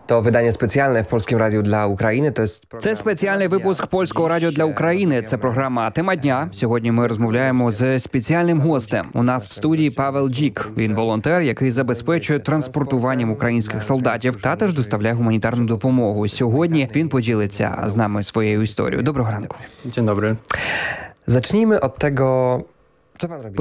To wydanie specjalne w Polskim Radiu dla України. Це спеціальний випуск Польського радіо для України. Це програма «Тема дня». Сьогодні ми розмовляємо з спеціальним гостем. У нас в студії Павел Джік. Він волонтер, який забезпечує транспортуванням українських солдатів та теж доставляє гуманітарну допомогу. Сьогодні він поділиться з нами своєю історією. Доброго ранку. Dzień dobry. Zacznijmy od tego, co pan robi.